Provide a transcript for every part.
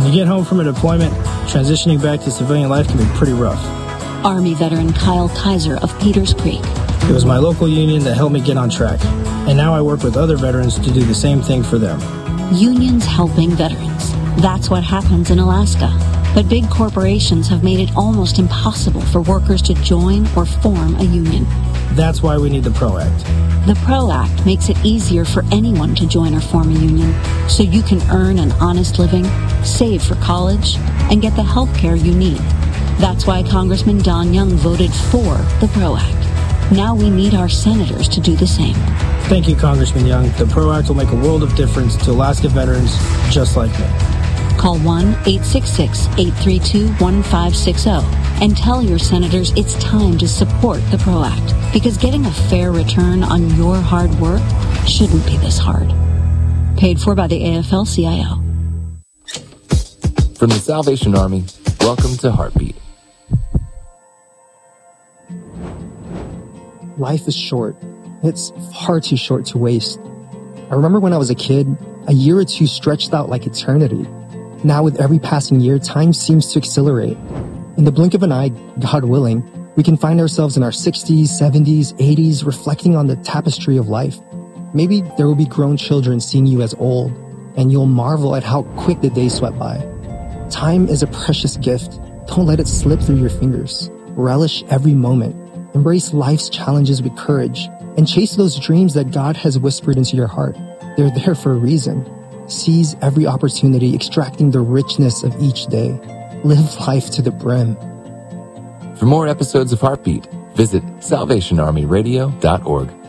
you get home from a deployment, transitioning back to civilian life can be pretty rough. Army veteran Kyle Kaiser of Peters Creek. It was my local union that helped me get on track, and now I work with other veterans to do the same thing for them. Unions helping veterans. That's what happens in Alaska. But big corporations have made it almost impossible for workers to join or form a union. That's why we need the PRO Act. The PRO Act makes it easier for anyone to join or form a union, so you can earn an honest living, save for college, and get the health care you need. That's why Congressman Don Young voted for the PRO Act. Now we need our senators to do the same. Thank you, Congressman Young. The PRO Act will make a world of difference to Alaska veterans just like me. Call 1-866-832-1560 and tell your senators it's time to support the PRO Act, because getting a fair return on your hard work shouldn't be this hard. Paid for by the AFL-CIO. From the Salvation Army, welcome to Heartbeat. Life is short. It's far too short to waste. I remember when I was a kid, a year or two stretched out like eternity. Now with every passing year, time seems to accelerate. In the blink of an eye, God willing, we can find ourselves in our 60s, 70s, 80s, reflecting on the tapestry of life. Maybe there will be grown children seeing you as old, and you'll marvel at how quick the days swept by. Time is a precious gift. Don't let it slip through your fingers. Relish every moment. Embrace life's challenges with courage, and chase those dreams that God has whispered into your heart. They're there for a reason. Seize every opportunity, extracting the richness of each day. Live life to the brim. For more episodes of Heartbeat, visit salvationarmyradio.org.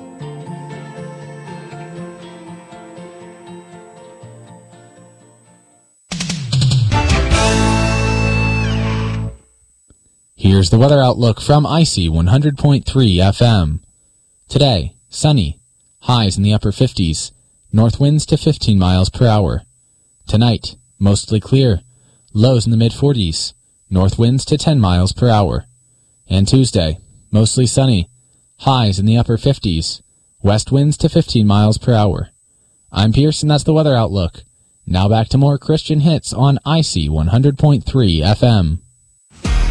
Here's the weather outlook from IC 100.3 FM. Today, sunny, highs in the upper 50s, north winds to 15 miles per hour. Tonight, mostly clear, lows in the mid-40s, north winds to 10 miles per hour. And Tuesday, mostly sunny, highs in the upper 50s, west winds to 15 miles per hour. I'm Pierce, and that's the weather outlook. Now back to more Christian hits on IC 100.3 FM.